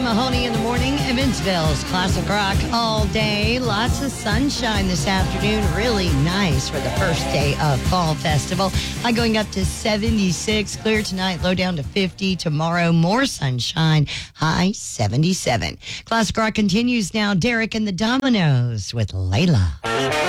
Mahoney in the morning. Evansville's classic rock all day. Lots of sunshine this afternoon. Really nice for the first day of Fall Festival. High going up to 76. Clear tonight, low down to 50. Tomorrow, more sunshine. High 77. Classic rock continues now. Derek and the Dominoes with Layla.